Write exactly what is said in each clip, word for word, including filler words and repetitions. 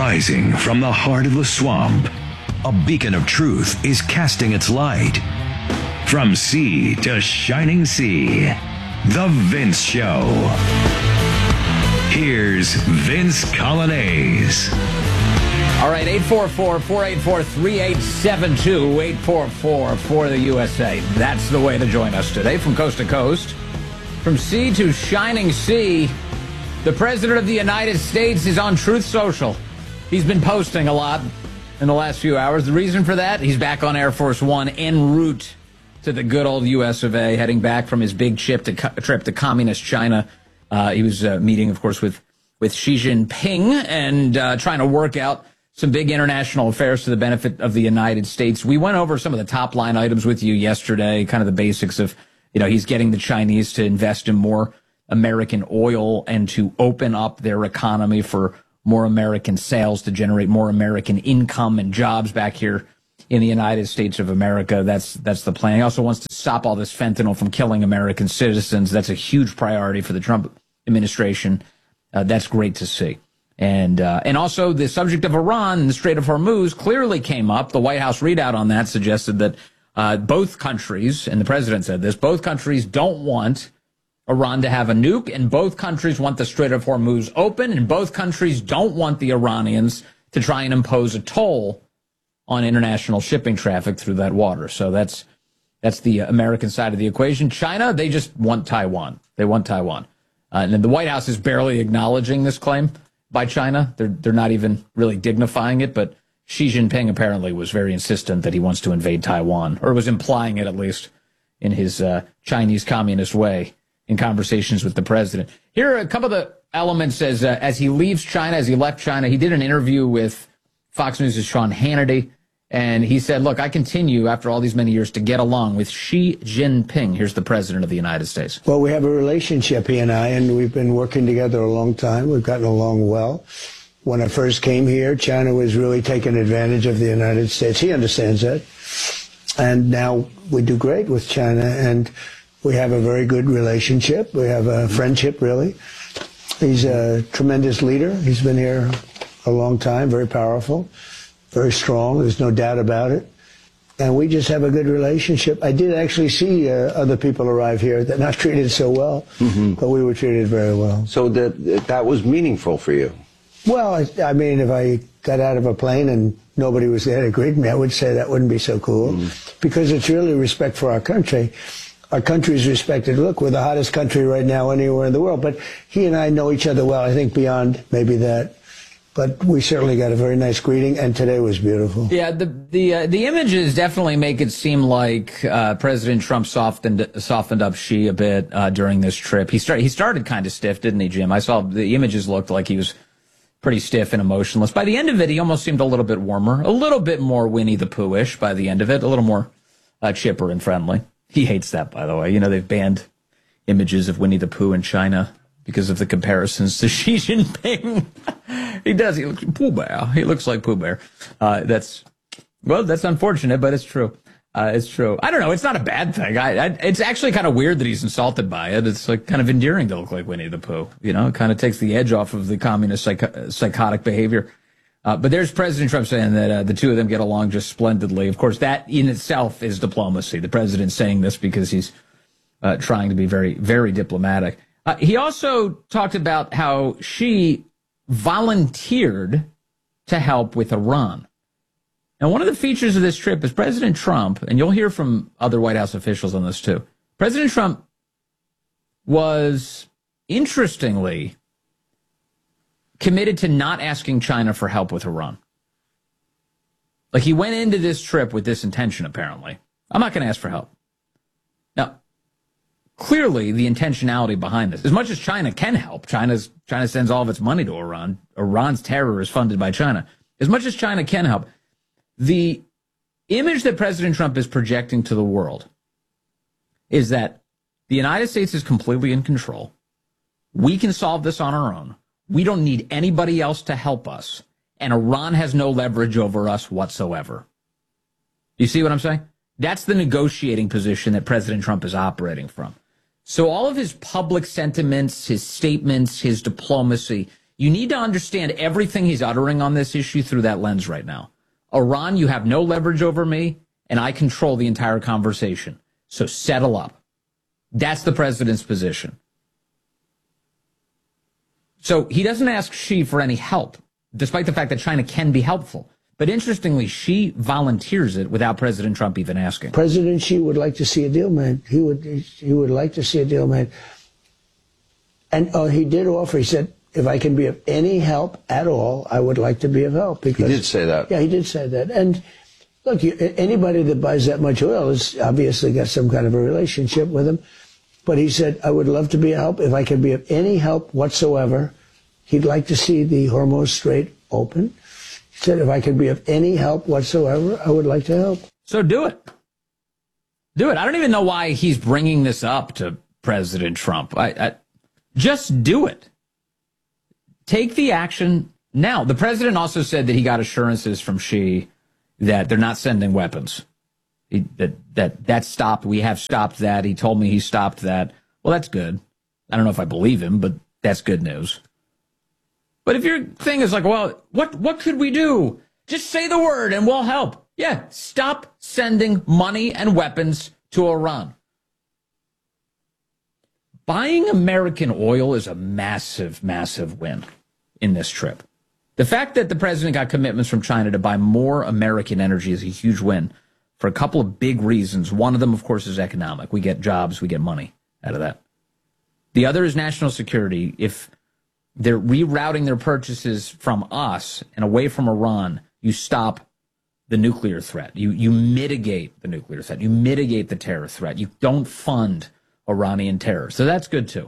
Rising from the heart of the swamp, a beacon of truth is casting its light. From sea to shining sea, The Vince Show. Here's Vince Coglianese. All right, eight four four, four eight four, three eight seven two, eight four four for the U S A. That's the way to join us today from coast to coast. From sea to shining sea, the President of the United States is on Truth Social. He's been posting a lot in the last few hours. The reason for that, he's back on Air Force One en route to the good old U S of A, heading back from his big trip to, trip to communist China. Uh, he was uh, meeting, of course, with, with Xi Jinping and uh, trying to work out some big international affairs to the benefit of the United States. We went over some of the top line items with you yesterday, kind of the basics of, you know, he's getting the Chinese to invest in more American oil and to open up their economy for more American sales to generate more American income and jobs back here in the United States of America. That's that's the plan. He also wants to stop all this fentanyl from killing American citizens. That's a huge priority for the Trump administration. Uh, that's great to see. And uh, and also the subject of Iran and the Strait of Hormuz clearly came up. The White House readout on that suggested that uh, both countries, and the president said this, both countries don't want Iran to have a nuke, and both countries want the Strait of Hormuz open, and both countries don't want the Iranians to try and impose a toll on international shipping traffic through that water. So that's that's the American side of the equation. China, they just want Taiwan. They want Taiwan. Uh, and then the White House is barely acknowledging this claim by China. They're they're not even really dignifying it, but Xi Jinping apparently was very insistent that he wants to invade Taiwan, or was implying it at least in his uh, Chinese communist way in conversations with the president. Here are a couple of the elements as uh, as he leaves China, as he left China. He did an interview with Fox News' Sean Hannity, and he said, look, I continue after all these many years to get along with Xi Jinping. Here's the president of the United States. Well, we have a relationship, he and I, and we've been working together a long time. We've gotten along well. When I first came here, China was really taking advantage of the United States. He understands that. And now we do great with China, and we have a very good relationship. We have a friendship, really. He's a tremendous leader. He's been here a long time, very powerful, very strong. There's no doubt about it. And we just have a good relationship. I did actually see uh, other people arrive here that not treated so well, mm-hmm. but we were treated very well. So that that was meaningful for you? Well, I, I mean, if I got out of a plane and nobody was there to greet me, I would say that wouldn't be so cool, mm-hmm. because it's really respect for our country. Our country is respected. Look, we're the hottest country right now anywhere in the world. But he and I know each other well, I think beyond maybe that. But we certainly got a very nice greeting, and today was beautiful. Yeah, the the uh, the images definitely make it seem like uh, President Trump softened softened up Xi a bit uh, during this trip. He started he started kind of stiff, didn't he, Jim? I saw the images looked like he was pretty stiff and emotionless. By the end of it, he almost seemed a little bit warmer, a little bit more Winnie the Pooh-ish by the end of it, a little more uh, chipper and friendly. He hates that, by the way. You know, they've banned images of Winnie the Pooh in China because of the comparisons to Xi Jinping. He does. He looks like Pooh Bear. He looks like Pooh Bear. Uh, that's, well, that's unfortunate, but it's true. Uh, it's true. I don't know. It's not a bad thing. I, I, it's actually kind of weird that he's insulted by it. It's like kind of endearing to look like Winnie the Pooh. You know, it kind of takes the edge off of the communist psych- psychotic behavior. Uh, but there's President Trump saying that uh, the two of them get along just splendidly. Of course, that in itself is diplomacy. The president saying this because he's uh, trying to be very, very diplomatic. Uh, he also talked about how Xi volunteered to help with Iran. Now, one of the features of this trip is President Trump, and you'll hear from other White House officials on this too. President Trump was, interestingly, committed to not asking China for help with Iran. Like, he went into this trip with this intention, apparently. I'm not going to ask for help. Now, clearly, the intentionality behind this, as much as China can help, China's China sends all of its money to Iran. Iran's terror is funded by China. As much as China can help, the image that President Trump is projecting to the world is that the United States is completely in control. We can solve this on our own. We don't need anybody else to help us. And Iran has no leverage over us whatsoever. You see what I'm saying? That's the negotiating position that President Trump is operating from. So all of his public sentiments, his statements, his diplomacy, You need to understand everything he's uttering on this issue through that lens right now. Iran, you have no leverage over me, and I control the entire conversation. So settle up. That's the president's position. So he doesn't ask Xi for any help, despite the fact that China can be helpful. But interestingly, Xi volunteers it without President Trump even asking. President Xi would like to see a deal made. He would he would like to see a deal made. And uh, he did offer, he said, if I can be of any help at all, I would like to be of help. Because, he did say that. Yeah, he did say that. And look, you, anybody that buys that much oil has obviously got some kind of a relationship with him. But he said, I would love to be of help. If I can be of any help whatsoever, he'd like to see the Hormuz Strait open. He said, if I could be of any help whatsoever, I would like to help. So do it. Do it. I don't even know why he's bringing this up to President Trump. I, I just do it. Take the action now. The president also said that he got assurances from Xi that they're not sending weapons. He, that that that stopped. We have stopped that. He told me he stopped that. Well, that's good. I don't know if I believe him, but that's good news. But if your thing is like, well, what what could we do? Just say the word and we'll help. Yeah, stop sending money and weapons to Iran. Buying American oil is a massive, massive win in this trip. The fact that the president got commitments from China to buy more American energy is a huge win for a couple of big reasons. One of them, of course, is economic. We get jobs, we get money out of that. The other is national security. If they're rerouting their purchases from us and away from Iran, you stop the nuclear threat. You, you mitigate the nuclear threat. You mitigate the terror threat. You don't fund Iranian terror. So that's good too.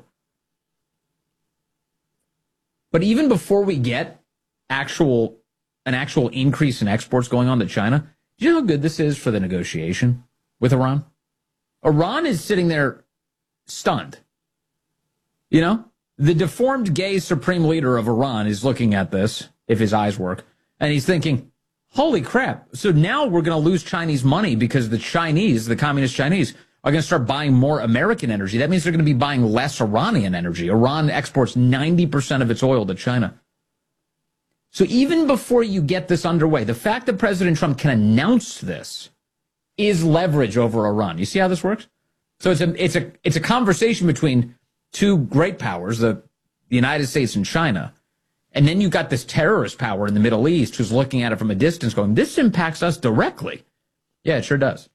But even before we get actual an actual increase in exports going on to China, do you know how good this is for the negotiation with Iran? Iran is sitting there stunned. You know, the deformed gay supreme leader of Iran is looking at this, if his eyes work, and he's thinking, holy crap. So now we're going to lose Chinese money because the Chinese, the communist Chinese, are going to start buying more American energy. That means they're going to be buying less Iranian energy. Iran exports ninety percent of its oil to China. So even before you get this underway, the fact that President Trump can announce this is leverage over Iran. You see how this works? So it's a it's a it's a conversation between two great powers, the, the United States and China. And then you got this terrorist power in the Middle East who's looking at it from a distance going, this impacts us directly. Yeah, it sure does.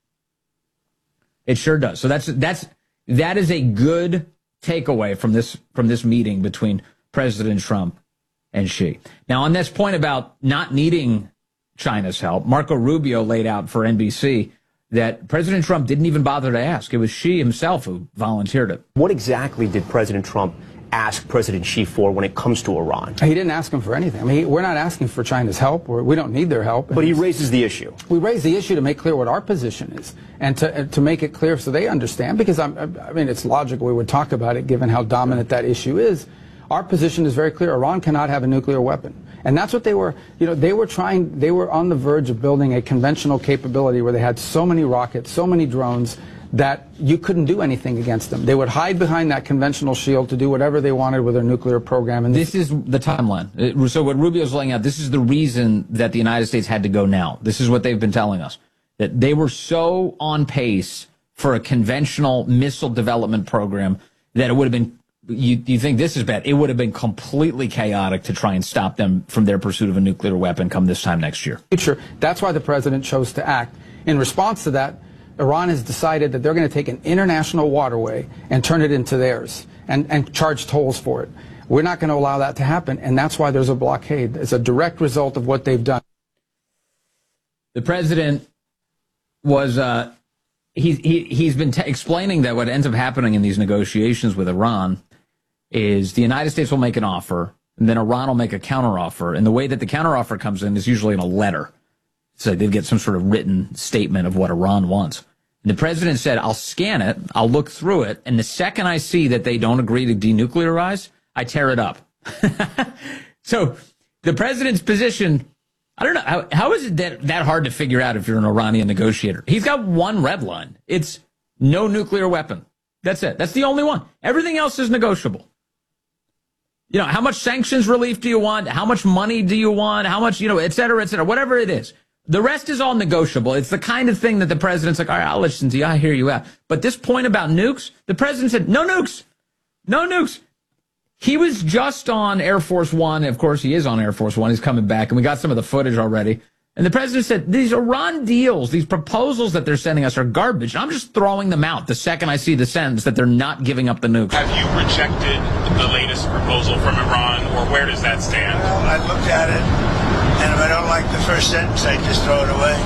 It sure does. So that's that's that is a good takeaway from this from this meeting between President Trump and Xi. Now, on this point about not needing China's help, Marco Rubio laid out for N B C that President Trump didn't even bother to ask. It was Xi himself who volunteered it. What exactly did President Trump ask President Xi for when it comes to Iran? He didn't ask him for anything. I mean, he, we're not asking for China's help. We're, we don't need their help. But he raises the issue. We raise the issue to make clear what our position is and to, to make it clear so they understand, because I'm, I mean, it's logical we would talk about it given how dominant that issue is. Our position is very clear. Iran cannot have a nuclear weapon. And that's what they were, you know, they were trying, they were on the verge of building a conventional capability where they had so many rockets, so many drones, that you couldn't do anything against them. They would hide behind that conventional shield to do whatever they wanted with their nuclear program. And this is the timeline. So what Rubio's laying out, this is the reason that the United States had to go now. This is what they've been telling us, that they were so on pace for a conventional missile development program that it would have been, you, you think this is bad, it would have been completely chaotic to try and stop them from their pursuit of a nuclear weapon come this time next year. Future. That's why the president chose to act. In response to that, Iran has decided that they're going to take an international waterway and turn it into theirs and, and charge tolls for it. We're not going to allow that to happen, and that's why there's a blockade. It's a direct result of what they've done. The president was, uh, he, he, he's been t- explaining that what ends up happening in these negotiations with Iran is the United States will make an offer, and then Iran will make a counteroffer, and the way that the counteroffer comes in is usually in a letter. So they get some sort of written statement of what Iran wants. And the president said, I'll scan it, I'll look through it, and the second I see that they don't agree to denuclearize, I tear it up. So the president's position, I don't know, how, how is it that, that hard to figure out if you're an Iranian negotiator? He's got one red line. It's no nuclear weapon. That's it. That's the only one. Everything else is negotiable. You know, how much sanctions relief do you want? How much money do you want? How much, you know, et cetera, et cetera, whatever it is. The rest is all negotiable. It's the kind of thing that the president's like, all right, I'll listen to you. I hear you out. But this point about nukes, the president said, no nukes, no nukes. He was just on Air Force One. Of course, he is on Air Force One. He's coming back, and we got some of the footage already. And the president said, these Iran deals, these proposals that they're sending us are garbage. I'm just throwing them out the second I see the sentence that they're not giving up the nukes. Have you rejected the latest proposal from Iran, or where does that stand? Well, I looked at it, and if I don't like the first sentence, I just throw it away.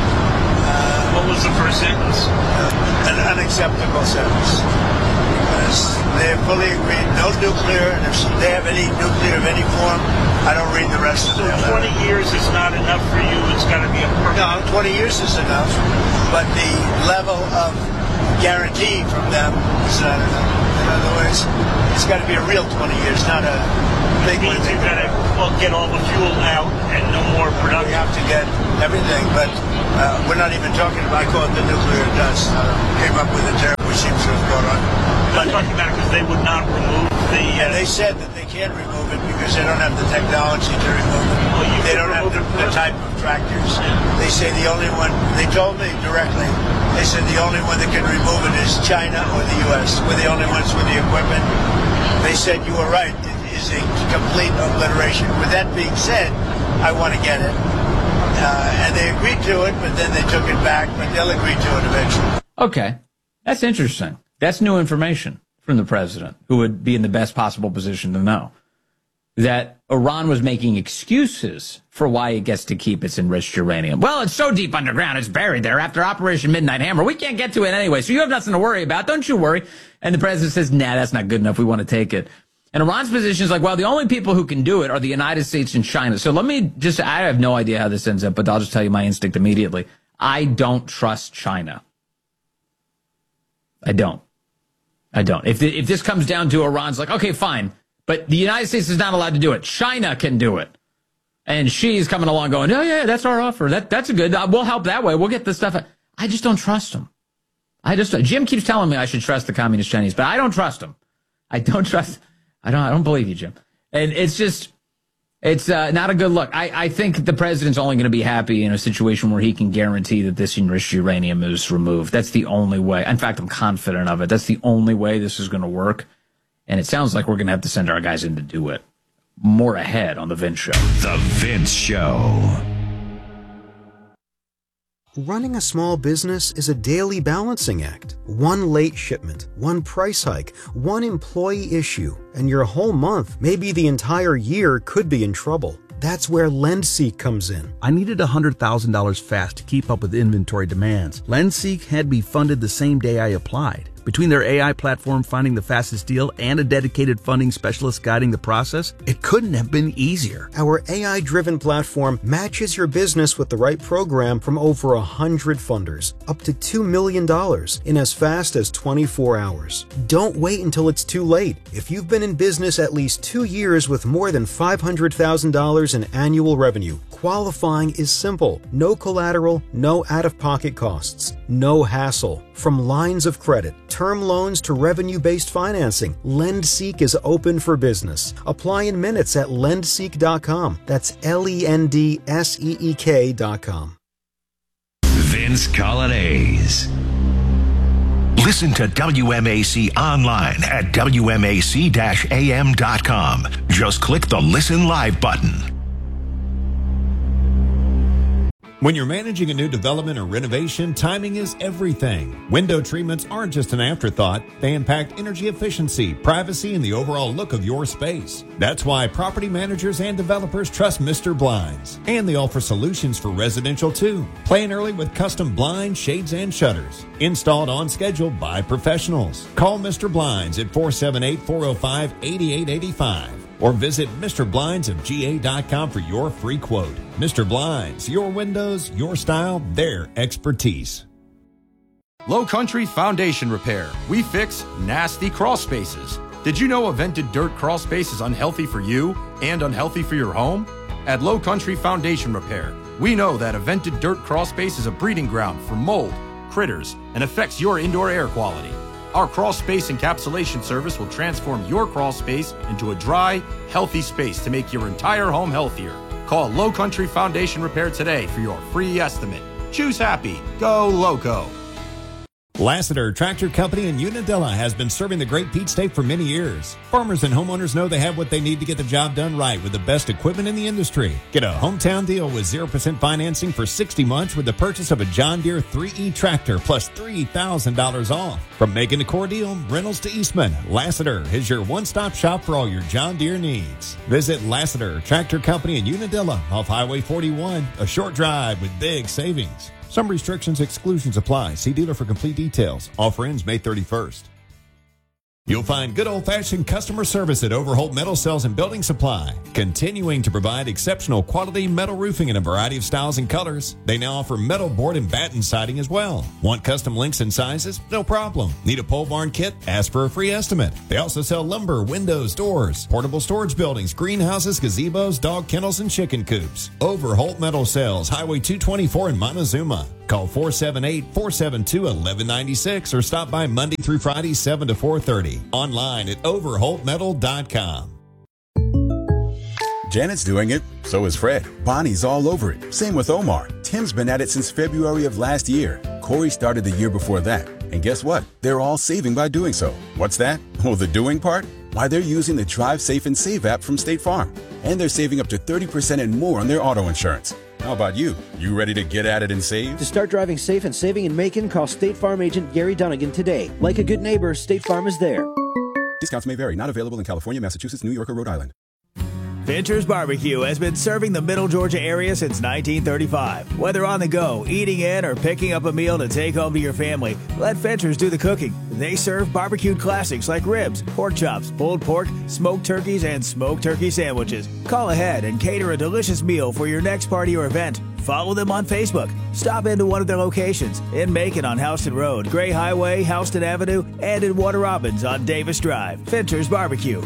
Uh, what was the first sentence? Uh, an unacceptable sentence. Because they fully agreed, no nuclear, and if they have any nuclear of any form, I don't read the rest so of it. So twenty years is not enough for you, it's got to be a perfect... No, twenty years is enough, but the level of guarantee from them is not enough. In other words, it's got to be a real twenty years, not a big one. You've got to well, get all the fuel out and no more production. We have to get everything, but uh, we're not even talking about, I call it the nuclear dust. Uh, came up with a term which seems to have gone on. I'm talking about it because they would not remove the... Uh, and they said that they can't remove it because they don't have the technology to remove it. Well, you they don't have the, the type of tractors. Yeah. They say the only one, they told me directly, they said the only one that can remove it is China or the U S. We're the only ones with the equipment. They said you were right. It is a complete obliteration. With that being said, I want to get it. Uh, and they agreed to it, but then they took it back, but they'll agree to it eventually. Okay. That's interesting. That's new information from the president, who would be in the best possible position to know that Iran was making excuses for why it gets to keep its enriched uranium. Well, it's so deep underground, it's buried there after Operation Midnight Hammer. We can't get to it anyway, so you have nothing to worry about. Don't you worry. And the president says, nah, that's not good enough. We want to take it. And Iran's position is like, well, the only people who can do it are the United States and China. So let me just, I have no idea how this ends up, but I'll just tell you my instinct immediately. I don't trust China. I don't. I don't. If the, if this comes down to Iran's like, okay, fine, but the United States is not allowed to do it. China can do it. And she's coming along going, oh, yeah, that's our offer. That That's a good, uh, we'll help that way. We'll get this stuff. I just don't trust them. I just, Jim keeps telling me I should trust the communist Chinese, but I don't trust them. I don't trust, I don't, I don't believe you, Jim. And it's just, it's uh, not a good look. I, I think the president's only going to be happy in a situation where he can guarantee that this enriched uranium is removed. That's the only way. In fact, I'm confident of it. That's the only way this is going to work. And it sounds like we're going to have to send our guys in to do it. More ahead on The Vince Show. The Vince Show. Running a small business is a daily balancing act. One late shipment, one price hike, one employee issue, and your whole month, maybe the entire year, could be in trouble. That's where LendSeek comes in. I needed one hundred thousand dollars fast to keep up with inventory demands. LendSeek had me funded the same day I applied. Between their A I platform finding the fastest deal and a dedicated funding specialist guiding the process, it couldn't have been easier. Our A I-driven platform matches your business with the right program from over one hundred funders, up to two million dollars in as fast as twenty-four hours. Don't wait until it's too late. If you've been in business at least two years with more than five hundred thousand dollars in annual revenue, qualifying is simple. No collateral, no out-of-pocket costs, no hassle. From lines of credit, term loans to revenue-based financing, LendSeek is open for business. Apply in minutes at lendseek dot com. That's L E N D S E E K dot com. Vince Colonnese. Listen to W M A C online at W M A C A M dot com. Just click the Listen Live button. When you're managing a new development or renovation, timing is everything. Window treatments aren't just an afterthought. They impact energy efficiency, privacy, and the overall look of your space. That's why property managers and developers trust Mister Blinds. And they offer solutions for residential too. Plan early with custom blinds, shades, and shutters. Installed on schedule by professionals. Call Mister Blinds at four seven eight, four oh five, eight eight eight five. Or visit Mister Blinds of G A dot com for your free quote. Mister Blinds, your windows, your style, their expertise. Low Country Foundation Repair. We fix nasty crawl spaces. Did you know a vented dirt crawl space is unhealthy for you and unhealthy for your home? At Low Country Foundation Repair, we know that a vented dirt crawl space is a breeding ground for mold, critters, and affects your indoor air quality. Our crawl space encapsulation service will transform your crawl space into a dry, healthy space to make your entire home healthier. Call Low Country Foundation Repair today for your free estimate. Choose happy. Go Loco. Lassiter Tractor Company in Unadilla has been serving the Great Peach State for many years. Farmers and homeowners know they have what they need to get the job done right with the best equipment in the industry. Get a hometown deal with zero percent financing for sixty months with the purchase of a John Deere three E tractor plus three thousand dollars off. From Macon to Cordele, Reynolds to Eastman, Lassiter is your one-stop shop for all your John Deere needs. Visit Lassiter Tractor Company in Unadilla off Highway forty-one, a short drive with big savings. Some restrictions, exclusions apply. See dealer for complete details. Offer ends May thirty-first. You'll find good old-fashioned customer service at Overholt Metal Cells and Building Supply, continuing to provide exceptional quality metal roofing in a variety of styles and colors. They now offer metal board and batten siding as well. Want custom links and sizes? No problem. Need a pole barn kit? Ask for a free estimate. They also sell lumber, windows, doors, portable storage buildings, greenhouses, gazebos, dog kennels, and chicken coops. Overholt Metal Cells, Highway two twenty-four in Montezuma. Call four seven eight, four seven two, one one nine six or stop by Monday through Friday, seven to four thirty. Online at overholt metal dot com. Janet's doing it. So is Fred. Bonnie's all over it. Same with Omar. Tim's been at it since February of last year. Corey started the year before that. And guess what? They're all saving by doing so. What's that? Oh, the doing part? Why, they're using the Drive Safe and Save app from State Farm. And they're saving up to thirty percent and more on their auto insurance. How about you? You ready to get at it and save? To start driving safe and saving in Macon, call State Farm agent Gary Dunnigan today. Like a good neighbor, State Farm is there. Discounts may vary. Not available in California, Massachusetts, New York, or Rhode Island. Fincher's Barbecue has been serving the Middle Georgia area since nineteen thirty-five. Whether on the go, eating in, or picking up a meal to take home to your family, let Fincher's do the cooking. They serve barbecued classics like ribs, pork chops, pulled pork, smoked turkeys, and smoked turkey sandwiches. Call ahead and cater a delicious meal for your next party or event. Follow them on Facebook. Stop into one of their locations in Macon on Houston Road, Gray Highway, Houston Avenue, and in Warner Robins on Davis Drive. Fincher's Barbecue.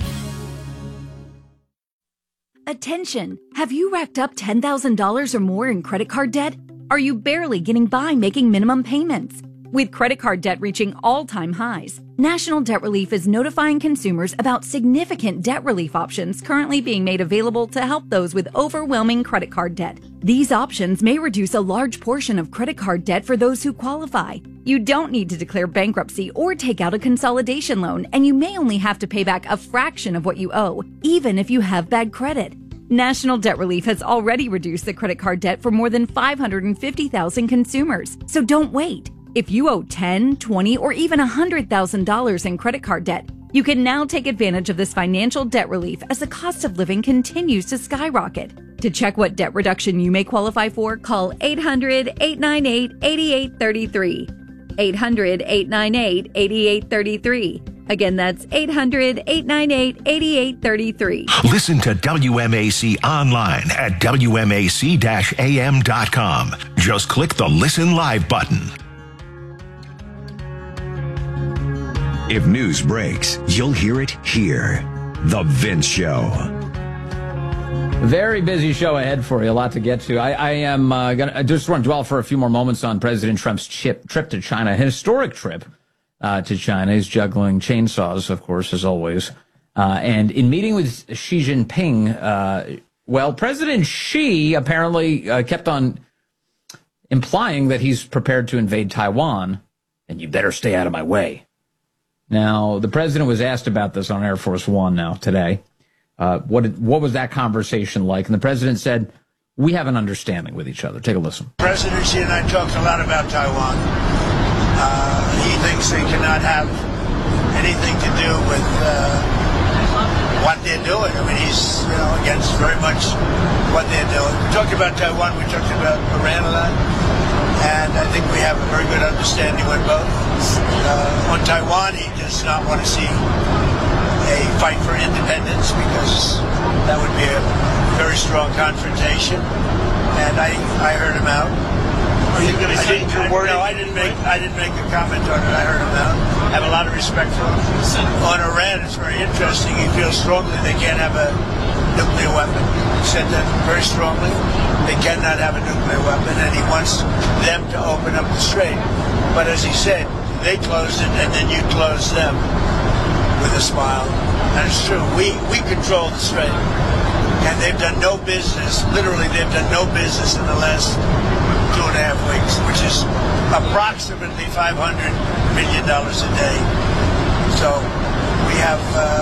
Attention! Have you racked up ten thousand dollars or more in credit card debt? Are you barely getting by making minimum payments? With credit card debt reaching all-time highs, National Debt Relief is notifying consumers about significant debt relief options currently being made available to help those with overwhelming credit card debt. These options may reduce a large portion of credit card debt for those who qualify. You don't need to declare bankruptcy or take out a consolidation loan, and you may only have to pay back a fraction of what you owe, even if you have bad credit. National Debt Relief has already reduced the credit card debt for more than five hundred fifty thousand consumers, so don't wait. If you owe ten, twenty, or even one hundred thousand dollars in credit card debt, you can now take advantage of this financial debt relief as the cost of living continues to skyrocket. To check what debt reduction you may qualify for, call eight hundred, eight nine eight, eight eight three three. eight hundred, eight nine eight, eight eight three three. Again, that's eight hundred, eight nine eight, eight eight three three. Listen to W M A C online at W M A C A M dot com. Just click the Listen Live button. If news breaks, you'll hear it here. The Vince Show. Very busy show ahead for you. A lot to get to. I, I am uh, going to I just want to dwell for a few more moments on President Trump's chip, trip to China. A historic trip uh, to China. He's juggling chainsaws, of course, as always. Uh, and in meeting with Xi Jinping, uh, well, President Xi apparently uh, kept on implying that he's prepared to invade Taiwan, and you better stay out of my way. Now, the president was asked about this on Air Force One now today. Uh, what did, what was that conversation like? And the president said, we have an understanding with each other. Take a listen. President Xi and I talked a lot about Taiwan. Uh, he thinks they cannot have anything to do with uh, what they're doing. I mean, he's you know against very much what they're doing. We talked about Taiwan. We talked about Iran a lot. And I think we have a very good understanding with both. Uh, on Taiwan, he does not want to see a fight for independence because that would be a very strong confrontation. And I, I heard him out. Are you going to say your word? No, I didn't make. I didn't make a comment on it. I heard him out. I have a lot of respect for him. On Iran, it's very interesting. He feels strongly they can't have a nuclear weapon. He said that very strongly. They cannot have a nuclear weapon, and he wants them to open up the strait. But as he said, they closed it, and then you closed them with a smile. And it's true. We, we control the strait. And they've done no business, literally they've done no business in the last two and a half weeks, which is approximately five hundred million dollars a day. So we have,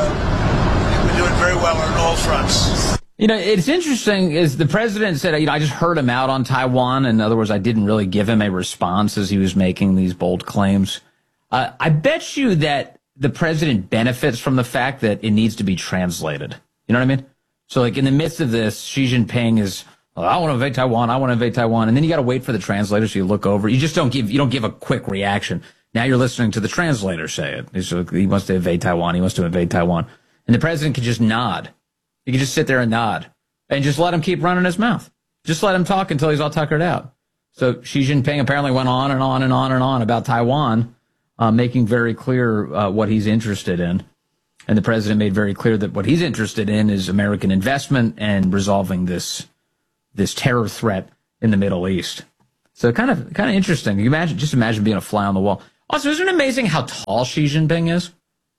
uh, we're doing very well on all fronts. You know, it's interesting is the president said, you know, I just heard him out on Taiwan. In other words, I didn't really give him a response as he was making these bold claims. Uh, I bet you that the president benefits from the fact that it needs to be translated. You know what I mean? So, like, in the midst of this, Xi Jinping is, oh, I want to invade Taiwan, I want to invade Taiwan. And then you got to wait for the translator, so you look over. You just don't give, you don't give a quick reaction. Now you're listening to the translator say it. He's, he wants to invade Taiwan. He wants to invade Taiwan. And the president can just nod. He can just sit there and nod and just let him keep running his mouth. Just let him talk until he's all tuckered out. So Xi Jinping apparently went on and on and on and on about Taiwan, uh, making very clear uh, what he's interested in. And the president made very clear that what he's interested in is American investment and resolving this this terror threat in the Middle East. So kind of kind of interesting. You imagine, just imagine being a fly on the wall. Also, isn't it amazing how tall Xi Jinping is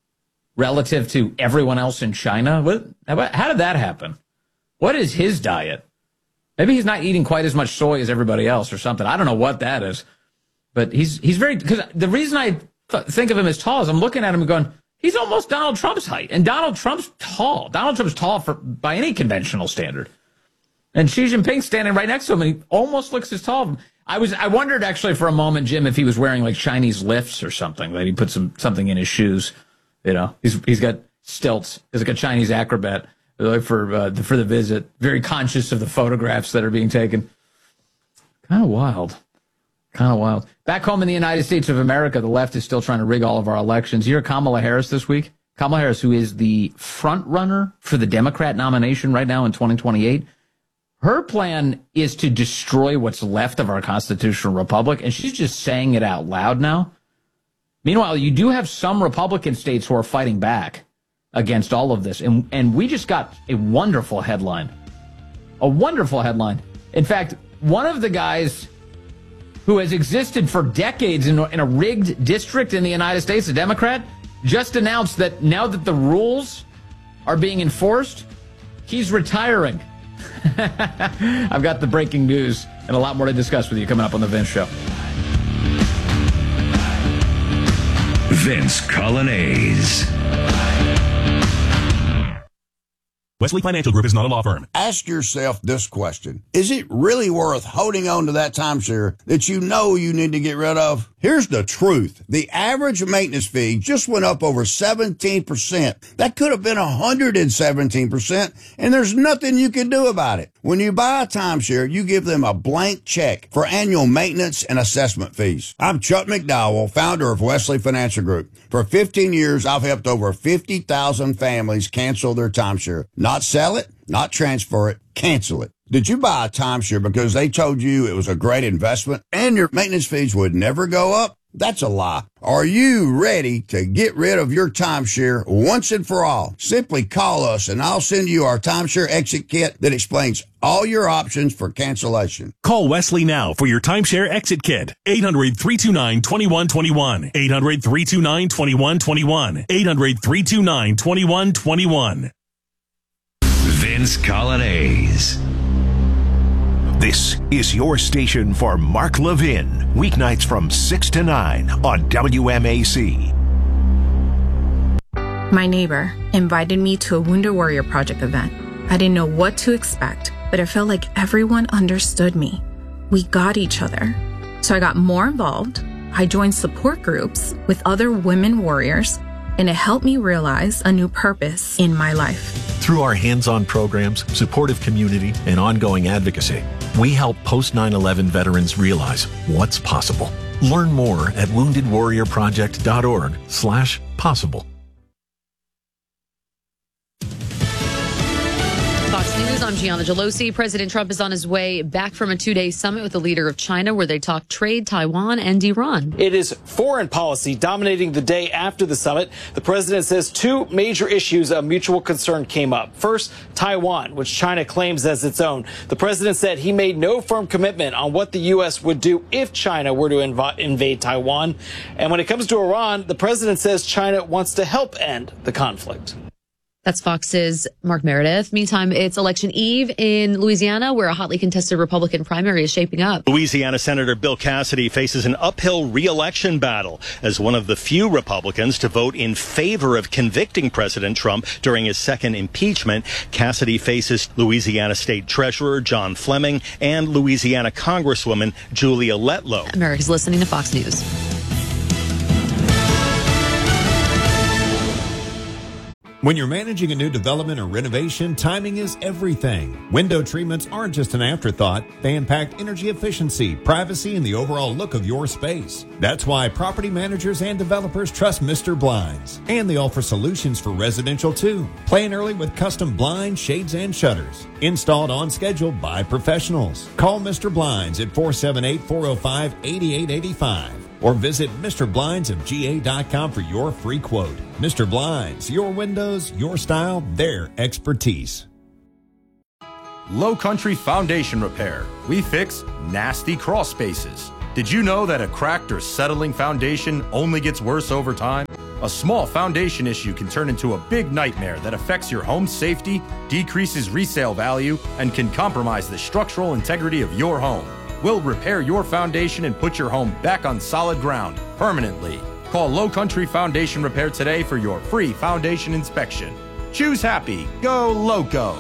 relative to everyone else in China? What, how did that happen? What is his diet? Maybe he's not eating quite as much soy as everybody else or something. I don't know what that is. But he's he's very, because the reason I th- think of him as tall is I'm looking at him and going, he's almost Donald Trump's height. And Donald Trump's tall. Donald Trump's tall for by any conventional standard. And Xi Jinping's standing right next to him, and he almost looks as tall. I was I wondered actually for a moment, Jim, if he was wearing like Chinese lifts or something, that he put some something in his shoes. You know, he's he's got stilts. He's like a Chinese acrobat for uh, for the visit. Very conscious of the photographs that are being taken. Kind of wild. Kind of wild. Back home in the United States of America, the left is still trying to rig all of our elections. You hear Kamala Harris this week? Kamala Harris, who is the front runner for the Democrat nomination right now in twenty twenty-eight. Her plan is to destroy what's left of our constitutional republic, and she's just saying it out loud now. Meanwhile, you do have some Republican states who are fighting back against all of this, and, and we just got a wonderful headline. A wonderful headline. In fact, one of the guys who has existed for decades in, in a rigged district in the United States, a Democrat, just announced that now that the rules are being enforced, he's retiring. I've got the breaking news and a lot more to discuss with you coming up on The Vince Show. Vince Coglianese. Wesley Financial Group is not a law firm. Ask yourself this question. Is it really worth holding on to that timeshare that you know you need to get rid of? Here's the truth. The average maintenance fee just went up over seventeen percent. That could have been one hundred seventeen percent, and there's nothing you can do about it. When you buy a timeshare, you give them a blank check for annual maintenance and assessment fees. I'm Chuck McDowell, founder of Wesley Financial Group. For fifteen years, I've helped over fifty thousand families cancel their timeshare. Not sell it, not transfer it, cancel it. Did you buy a timeshare because they told you it was a great investment and your maintenance fees would never go up? That's a lie. Are you ready to get rid of your timeshare once and for all? Simply call us and I'll send you our timeshare exit kit that explains all your options for cancellation. Call Wesley now for your timeshare exit kit. eight hundred, three two nine, two one two one. eight hundred, three two nine, two one two one. eight hundred, three two nine, two one two one. Vince Coglianese. This is your station for Mark Levin, weeknights from six to nine on W M A C. My neighbor invited me to a Wounded Warrior Project event. I didn't know what to expect, but I felt like everyone understood me. We got each other. So I got more involved. I joined support groups with other women warriors, and it helped me realize a new purpose in my life. Through our hands-on programs, supportive community, and ongoing advocacy, we help post nine eleven veterans realize what's possible. Learn more at wounded warrior project dot org slash possible. Fox News on I'm Gianna Gelosi. President Trump is on his way back from a two-day summit with the leader of China where they talk trade, Taiwan, and Iran. It is foreign policy dominating the day after the summit. The president says two major issues of mutual concern came up. First, Taiwan, which China claims as its own. The president said he made no firm commitment on what the U S would do if China were to inv- invade Taiwan. And when it comes to Iran, the president says China wants to help end the conflict. That's Fox's Mark Meredith. Meantime, it's election eve in Louisiana, where a hotly contested Republican primary is shaping up. Louisiana Senator Bill Cassidy faces an uphill re-election battle as one of the few Republicans to vote in favor of convicting President Trump during his second impeachment. Cassidy faces Louisiana State Treasurer John Fleming and Louisiana Congresswoman Julia Letlow. America's listening to Fox News. When you're managing a new development or renovation, timing is everything. Window treatments aren't just an afterthought. They impact energy efficiency, privacy, and the overall look of your space. That's why property managers and developers trust Mister Blinds. And they offer solutions for residential too. Plan early with custom blinds, shades, and shutters. Installed on schedule by professionals. Call Mister Blinds at four seven eight, four oh five, eight eight eight five. Or visit Mister Blinds of G A dot com for your free quote. Mister Blinds, your windows, your style, their expertise. Low Country Foundation Repair. We fix nasty crawl spaces. Did you know that a cracked or settling foundation only gets worse over time? A small foundation issue can turn into a big nightmare that affects your home's safety, decreases resale value, and can compromise the structural integrity of your home. We'll repair your foundation and put your home back on solid ground permanently. Call Low Country Foundation Repair today for your free foundation inspection. Choose happy. Go Loco.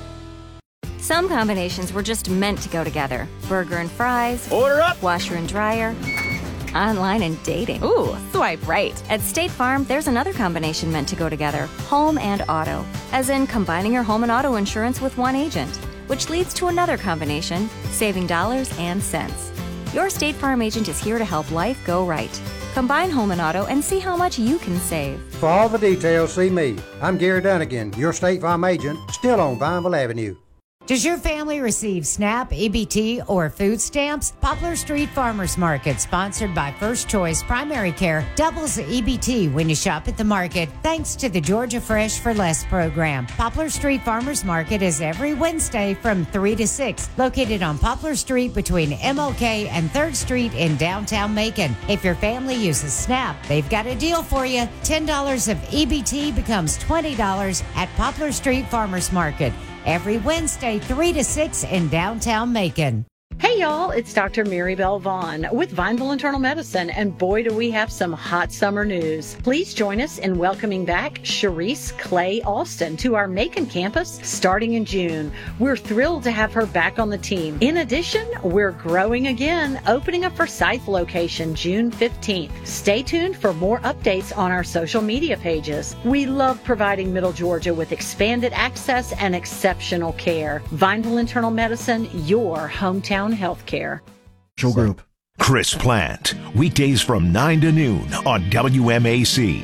Some combinations were just meant to go together. Burger and fries. Order up. Washer and dryer. Online and dating. Ooh, swipe right. At State Farm, there's another combination meant to go together. Home and auto. As in combining your home and auto insurance with one agent. Which leads to another combination, saving dollars and cents. Your State Farm agent is here to help life go right. Combine home and auto and see how much you can save. For all the details, see me. I'm Gary Dunnigan, your State Farm agent, still on Vineville Avenue. Does your family receive SNAP, E B T, or food stamps? Poplar Street Farmers Market, sponsored by First Choice Primary Care, doubles E B T when you shop at the market, thanks to the Georgia Fresh for Less program. Poplar Street Farmers Market is every Wednesday from three to six, located on Poplar Street between M L K and third Street in downtown Macon. If your family uses SNAP, they've got a deal for you. ten dollars of E B T becomes twenty dollars at Poplar Street Farmers Market. Every Wednesday, three to six in downtown Macon. Hey y'all, it's Doctor Mary Bell Vaughn with Vineville Internal Medicine, and boy do we have some hot summer news. Please join us in welcoming back Sharice Clay Alston to our Macon campus starting in June. We're thrilled to have her back on the team. In addition, we're growing again, opening a Forsyth location June fifteenth. Stay tuned for more updates on our social media pages. We love providing Middle Georgia with expanded access and exceptional care. Vineville Internal Medicine, your hometown healthcare. Group. Chris Plant, weekdays from nine to noon on W M A C.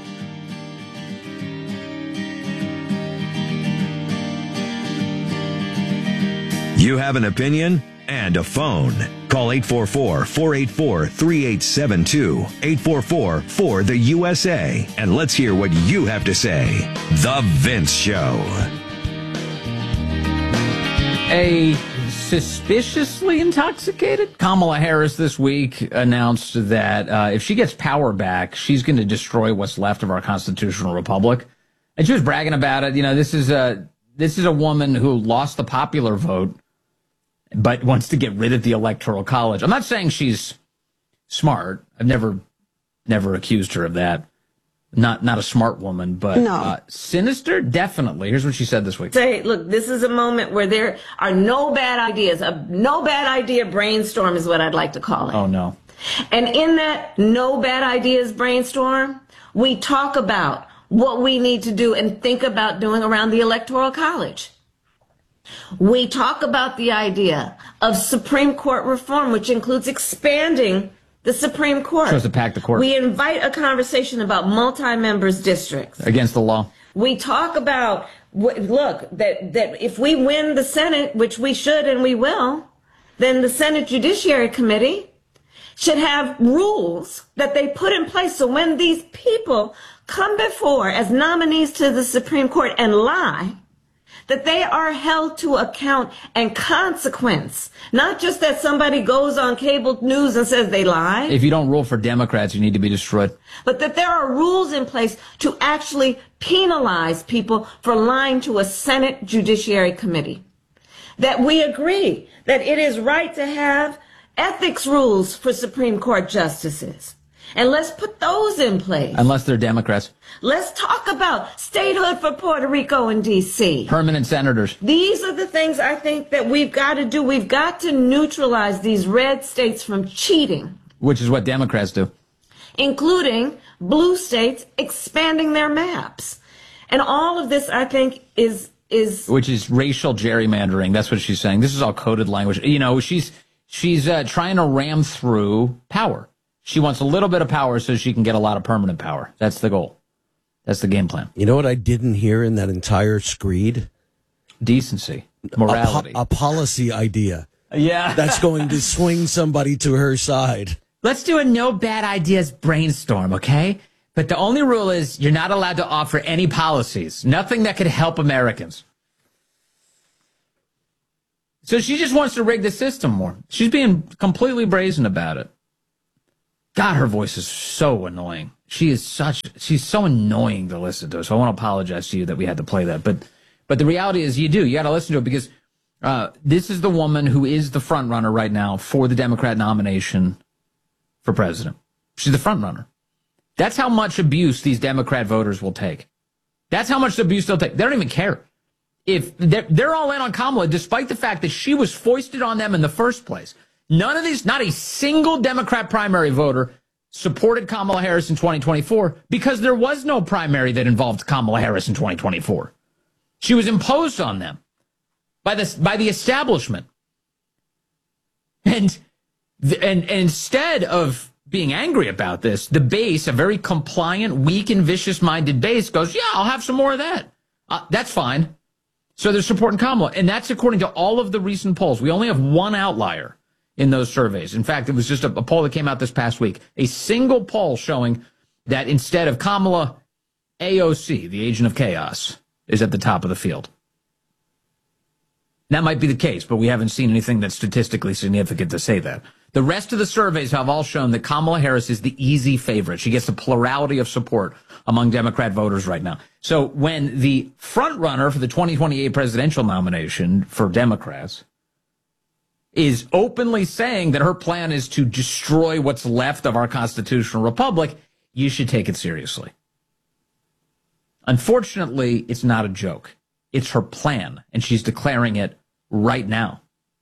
You have an opinion and a phone. Call eight four four, four eight four, three eight seven two, eight four four, four the U S A, and let's hear what you have to say. The Vince Show. A suspiciously intoxicated Kamala Harris this week announced that uh, if she gets power back, she's going to destroy what's left of our constitutional republic. And she was bragging about it. You know, this is a this is a woman who lost the popular vote, but wants to get rid of the Electoral College. I'm not saying she's smart. I've never never accused her of that. Not not a smart woman, but no. uh, sinister, definitely. Here's what she said this week. Say, look, this is a moment where there are no bad ideas. A no bad idea brainstorm is what I'd like to call it. Oh, no. And in that no bad ideas brainstorm, we talk about what we need to do and think about doing around the Electoral College. We talk about the idea of Supreme Court reform, which includes expanding the Supreme Court. Supposed to pack the court. We invite a conversation about multi-members districts. Against the law. We talk about look, that, that if we win the Senate, which we should and we will, then the Senate Judiciary Committee should have rules that they put in place so when these people come before as nominees to the Supreme Court and lie, that they are held to account and consequence. Not just that somebody goes on cable news and says they lied. If you don't rule for Democrats, you need to be destroyed. But that there are rules in place to actually penalize people for lying to a Senate Judiciary Committee. That we agree that it is right to have ethics rules for Supreme Court justices. And let's put those in place. Unless they're Democrats. Let's talk about statehood for Puerto Rico and D C. Permanent senators. These are the things I think that we've got to do. We've got to neutralize these red states from cheating. Which is what Democrats do. Including blue states expanding their maps. And all of this, I think, is... is Which is racial gerrymandering. That's what she's saying. This is all coded language. You know, she's, she's uh, trying to ram through power. She wants a little bit of power so she can get a lot of permanent power. That's the goal. That's the game plan. You know what I didn't hear in that entire screed? Decency. Morality. A, po- a policy idea. Yeah. That's going to swing somebody to her side. Let's do a no bad ideas brainstorm, okay? But the only rule is you're not allowed to offer any policies. Nothing that could help Americans. So she just wants to rig the system more. She's being completely brazen about it. God, her voice is so annoying. She is such, she's so annoying to listen to. So I want to apologize to you that we had to play that. But, but the reality is you do. You got to listen to it because uh, this is the woman who is the front runner right now for the Democrat nomination for president. She's the front runner. That's how much abuse these Democrat voters will take. That's how much abuse they'll take. They don't even care. If they're, they're all in on Kamala, despite the fact that she was foisted on them in the first place. None of these, not a single Democrat primary voter supported Kamala Harris in twenty twenty-four because there was no primary that involved Kamala Harris in twenty twenty-four. She was imposed on them by the, by the establishment. And, and, and instead of being angry about this, the base, a very compliant, weak and vicious-minded base goes, yeah, I'll have some more of that. Uh, that's fine. So they're supporting Kamala. And that's according to all of the recent polls. We only have one outlier in those surveys. In fact, it was just a, a poll that came out this past week. A single poll showing that instead of Kamala, A O C, the agent of chaos, is at the top of the field. That might be the case, but we haven't seen anything that's statistically significant to say that. The rest of the surveys have all shown that Kamala Harris is the easy favorite. She gets a plurality of support among Democrat voters right now. So when the front runner for the twenty twenty-eight presidential nomination for Democrats is openly saying that her plan is to destroy what's left of our constitutional republic, you should take it seriously. Unfortunately, it's not a joke. It's her plan, and she's declaring it right now.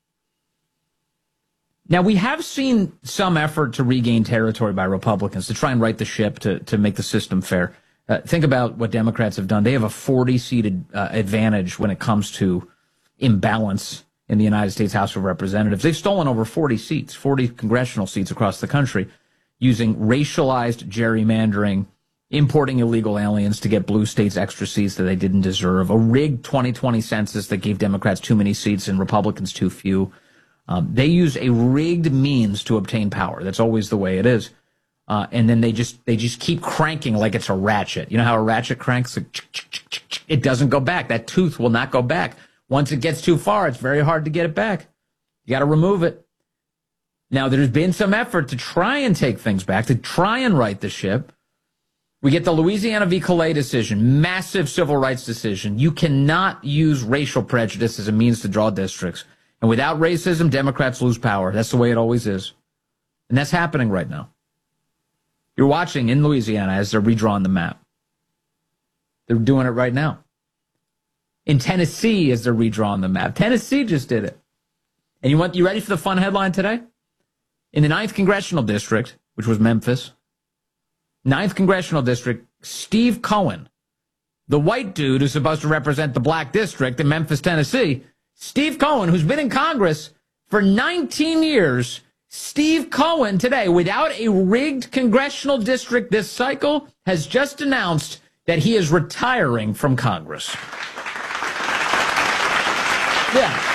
Now, we have seen some effort to regain territory by Republicans to try and right the ship, to, to make the system fair. Uh, think about what Democrats have done. They have a forty-seated uh, advantage when it comes to imbalance in the United States House of Representatives. They've stolen over forty seats, forty congressional seats across the country, using racialized gerrymandering, importing illegal aliens to get blue states extra seats that they didn't deserve, a rigged twenty twenty census that gave Democrats too many seats and Republicans too few. Um, they use a rigged means to obtain power. That's always the way it is. Uh, and then they just they just keep cranking like it's a ratchet. You know how a ratchet cranks? It doesn't go back. That tooth will not go back. Once it gets too far, it's very hard to get it back. You got to remove it. Now, there's been some effort to try and take things back, to try and right the ship. We get the Louisiana v. Calais decision, massive civil rights decision. You cannot use racial prejudice as a means to draw districts. And without racism, Democrats lose power. That's the way it always is. And that's happening right now. You're watching in Louisiana as they're redrawing the map. They're doing it right now. In Tennessee, as they're redrawing the map. Tennessee just did it. And you want you ready for the fun headline today? In the ninth Congressional District, which was Memphis, ninth Congressional District, Steve Cohen, the white dude who's supposed to represent the black district in Memphis, Tennessee, Steve Cohen, who's been in Congress for nineteen years, Steve Cohen today, without a rigged congressional district this cycle, has just announced that he is retiring from Congress. Yeah.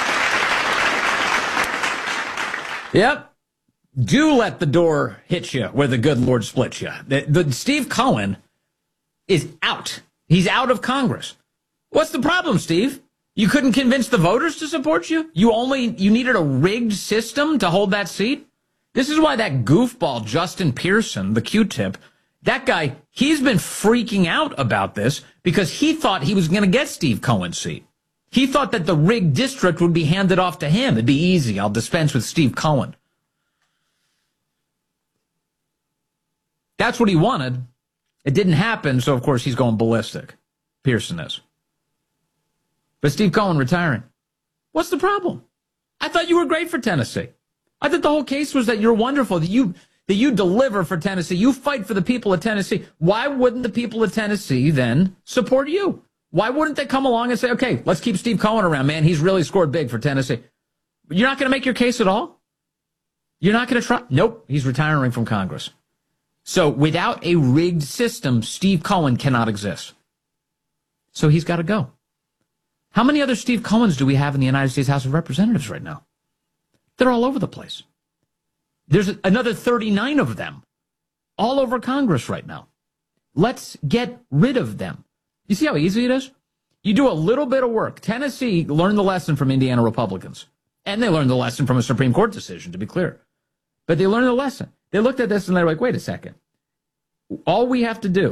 Yep. Do let the door hit you where the good Lord splits you. The, the Steve Cohen is out. He's out of Congress. What's the problem, Steve? You couldn't convince the voters to support you? You only, you needed a rigged system to hold that seat? This is why that goofball Justin Pearson, the Q-tip, that guy, he's been freaking out about this because he thought he was going to get Steve Cohen's seat. He thought that the rigged district would be handed off to him. It'd be easy. I'll dispense with Steve Cohen. That's what he wanted. It didn't happen, so of course he's going ballistic. Pearson is. But Steve Cohen retiring. What's the problem? I thought you were great for Tennessee. I thought the whole case was that you're wonderful, that you that you deliver for Tennessee. You fight for the people of Tennessee. Why wouldn't the people of Tennessee then support you? Why wouldn't they come along and say, okay, let's keep Steve Cohen around, man. He's really scored big for Tennessee. You're not going to make your case at all? You're not going to try? Nope, he's retiring from Congress. So without a rigged system, Steve Cohen cannot exist. So he's got to go. How many other Steve Cohens do we have in the United States House of Representatives right now? They're all over the place. There's another thirty-nine of them all over Congress right now. Let's get rid of them. You see how easy it is? You do a little bit of work. Tennessee learned the lesson from Indiana Republicans. And they learned the lesson from a Supreme Court decision, to be clear. But they learned the lesson. They looked at this and they're like, wait a second. All we have to do